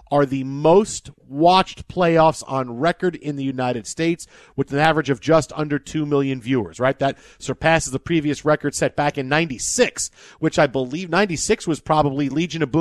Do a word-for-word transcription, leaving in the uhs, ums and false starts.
are the most watched playoffs on record in the United States, with an average of just under two million viewers, right? That surpasses the previous record set back in ninety-six, which I believe ninety-six was probably Legion of Boom